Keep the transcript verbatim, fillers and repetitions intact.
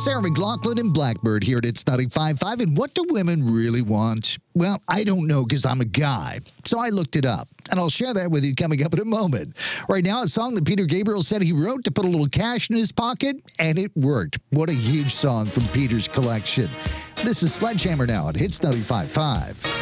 Sarah McLachlan and Blackbird here at It's ninety-five point five. And what do women really want? Well, I don't know because I'm a guy. So I looked it up, and I'll share that with you coming up in a moment. Right now, a song that Peter Gabriel said he wrote to put a little cash in his pocket, and it worked. What a huge song from Peter's collection. This is Sledgehammer now at Hits ninety-five point five.